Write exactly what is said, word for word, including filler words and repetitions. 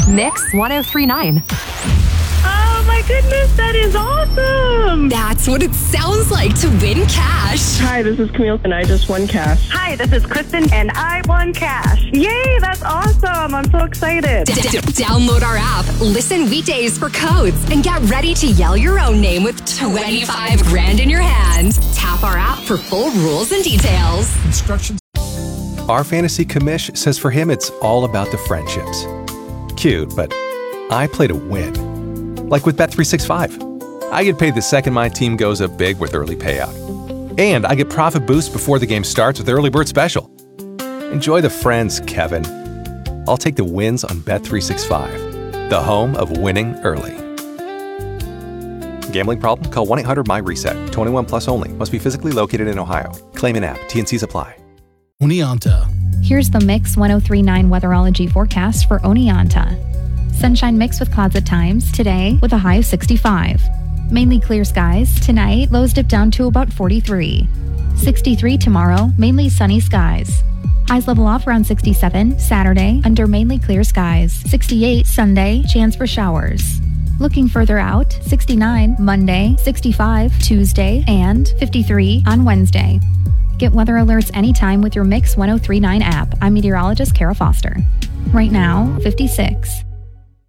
Mix ten thirty-nine. Oh my goodness, that is awesome! That's what it sounds like to win cash. Hi, this is Camille, and I just won cash. Hi, this is Kristen, and I won cash. Yay, that's awesome! I'm so excited. D- d- download our app, listen weekdays for codes, and get ready to yell your own name with twenty-five grand in your hand. Tap our app for full rules and details. Instructions. Our fantasy commish says for him it's all about the friendships. Cute, but I play to win. Like with Bet three sixty-five. I get paid the second my team goes up big with early payout. And I get profit boost before the game starts with Early Bird Special. Enjoy the friends, Kevin. I'll take the wins on Bet three sixty-five, the home of winning early. Gambling problem? Call one eight hundred M Y reset. twenty-one plus only. Must be physically located in Ohio. Claim in app. T N Cs apply. Oneonta. Here's the Mix ten thirty-nine weatherology forecast for Oneonta. Sunshine mixed with clouds at times today with a high of sixty-five. Mainly clear skies. Tonight, lows dip down to about forty-three. sixty-three tomorrow, mainly sunny skies. Highs level off around sixty-seven. Saturday, under mainly clear skies. sixty-eight Sunday, chance for showers. Looking further out, sixty-nine Monday, sixty-five Tuesday, and fifty-three on Wednesday. Get weather alerts anytime with your Mix ten thirty-nine app. I'm meteorologist Kara Foster. Right now, fifty-six.